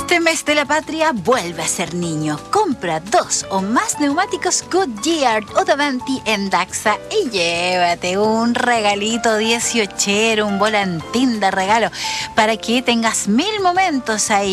Este mes de la patria vuelve a ser niño. Compra 2 o más neumáticos Goodyear o Davanti en Daxa y llévate un regalito 18, un volantín de regalo para que tengas 1000 momentos ahí